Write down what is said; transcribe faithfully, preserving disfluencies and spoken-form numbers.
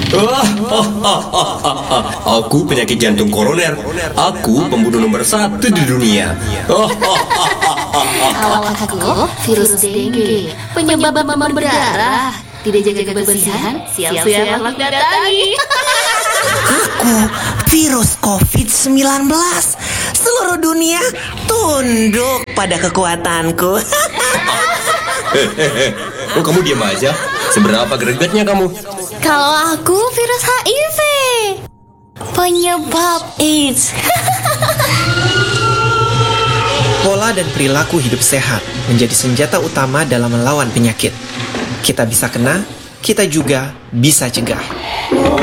Aku penyakit jantung koroner. Aku pembunuh nomor satu di dunia. Kalau aku virus dengue, penyebab demam berdarah. Tidak jaga kebersihan, siang-siang malah datangi. Aku virus covid sembilan belas. Seluruh dunia tunduk pada kekuatanku. Oh, kamu diam aja. Seberapa gregetnya kamu? Kalau aku virus H I V, penyebab AIDS. Pola dan perilaku hidup sehat menjadi senjata utama dalam melawan penyakit. Kita bisa kena, kita juga bisa cegah.